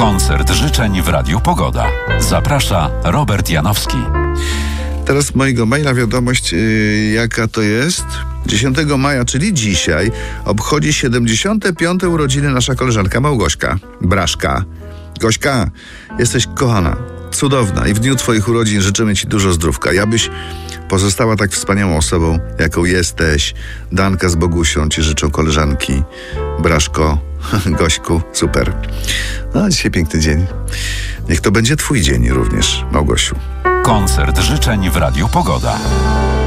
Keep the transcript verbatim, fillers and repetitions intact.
Koncert życzeń w Radiu Pogoda. Zaprasza Robert Janowski. Teraz z mojego maila wiadomość, yy, jaka to jest. dziesiątego maja, czyli dzisiaj, obchodzi siedemdziesiąte piąte urodziny nasza koleżanka Małgośka Braszka. Gośka, jesteś kochana, cudowna i w dniu twoich urodzin życzymy ci dużo zdrówka. Ja byś pozostała tak wspaniałą osobą, jaką jesteś. Danka z Bogusią ci życzą koleżanki. Braszko, Gośku, super. No, dzisiaj piękny dzień. Niech to będzie twój dzień również, Małgosiu. Koncert życzeń w Radiu Pogoda.